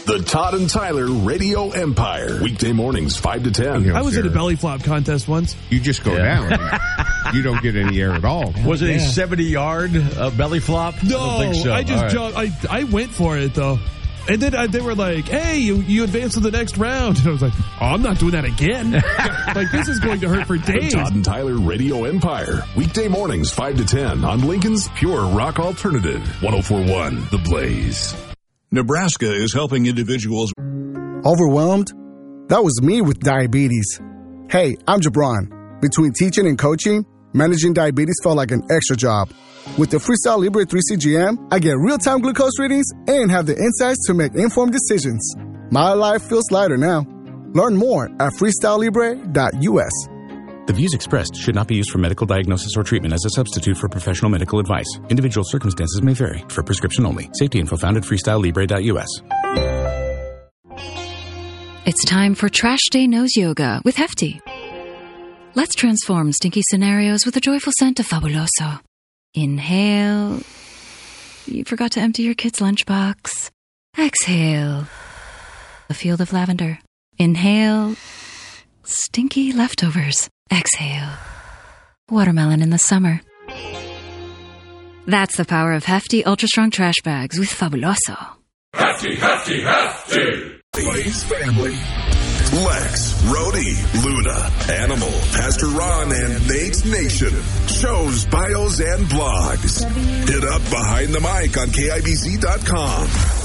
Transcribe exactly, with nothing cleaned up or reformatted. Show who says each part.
Speaker 1: The Todd and Tyler Radio Empire. Weekday mornings, five to ten.
Speaker 2: I was in a belly flop contest once.
Speaker 3: You just go
Speaker 4: Yeah.
Speaker 3: down. You don't get any air at all.
Speaker 4: Was it
Speaker 2: Yeah.
Speaker 4: a seventy-yard uh, belly flop?
Speaker 2: No,
Speaker 4: I don't think so.
Speaker 2: I just
Speaker 4: All right.
Speaker 2: jumped. I, I went for it, though. And then I, they were like, hey, you, you advanced to the next round. And I was like, oh, I'm not doing that again. Like, this is going to hurt for
Speaker 1: The
Speaker 2: days.
Speaker 1: Todd and Tyler Radio Empire. Weekday mornings, five to ten on Lincoln's Pure Rock Alternative. one oh four point one The Blaze.
Speaker 5: Nebraska is helping individuals.
Speaker 6: Overwhelmed? That was me with diabetes. Hey, I'm Jabron. Between teaching and coaching, managing diabetes felt like an extra job. With the Freestyle Libre three C G M, I get real-time glucose readings and have the insights to make informed decisions. My life feels lighter now. Learn more at freestyle libre dot U S.
Speaker 7: The views expressed should not be used for medical diagnosis or treatment as a substitute for professional medical advice. Individual circumstances may vary. For prescription only. Safety info found at freestyle libre dot U S.
Speaker 8: It's time for Trash Day Nose Yoga with Hefty. Let's transform stinky scenarios with the joyful scent of Fabuloso. Inhale. You forgot to empty your kid's lunchbox. Exhale. A field of lavender. Inhale. Stinky leftovers. Exhale. Watermelon in the summer. That's the power of Hefty Ultra Strong Trash Bags with Fabuloso.
Speaker 1: Hefty, hefty, hefty. Blaze family. Lex, Rhodey, Luna, Animal, Pastor Ron, and Nate's Nation. Shows, bios, and blogs. Hit up Behind the Mic on K I B Z dot com.